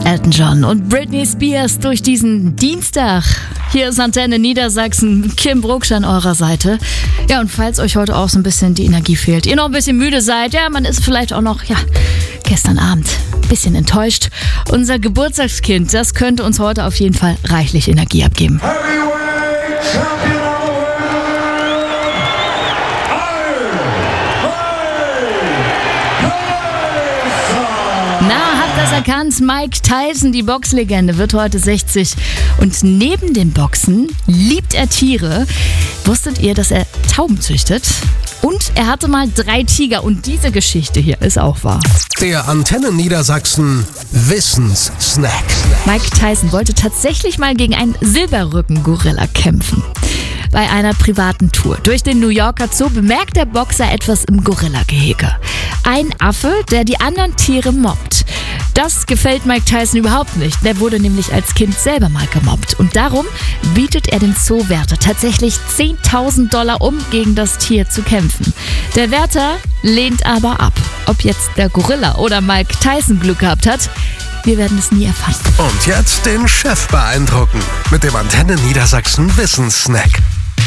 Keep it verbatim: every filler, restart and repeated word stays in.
Elton John und Britney Spears durch diesen Dienstag. Hier ist Antenne Niedersachsen, Kim Brugsch an eurer Seite. Ja, und falls euch heute auch so ein bisschen die Energie fehlt, ihr noch ein bisschen müde seid, ja, man ist vielleicht auch noch, ja, gestern Abend ein bisschen enttäuscht. Unser Geburtstagskind, das könnte uns heute auf jeden Fall reichlich Energie abgeben. Erkannt, Mike Tyson, die Boxlegende, wird heute sechzig und neben dem Boxen liebt er Tiere. Wusstet ihr, dass er Tauben züchtet? Und er hatte mal drei Tiger und diese Geschichte hier ist auch wahr. Der Antenne Niedersachsen Wissenssnack. Mike Tyson wollte tatsächlich mal gegen einen Silberrücken-Gorilla kämpfen. Bei einer privaten Tour durch den New Yorker Zoo bemerkt der Boxer etwas im Gorilla-Gehege. Ein Affe, der die anderen Tiere mobbt. Das gefällt Mike Tyson überhaupt nicht. Der wurde nämlich als Kind selber mal gemobbt. Und darum bietet er den Zoowärter tatsächlich zehntausend Dollar, um gegen das Tier zu kämpfen. Der Wärter lehnt aber ab. Ob jetzt der Gorilla oder Mike Tyson Glück gehabt hat, wir werden es nie erfahren. Und jetzt den Chef beeindrucken mit dem Antenne Niedersachsen Wissenssnack.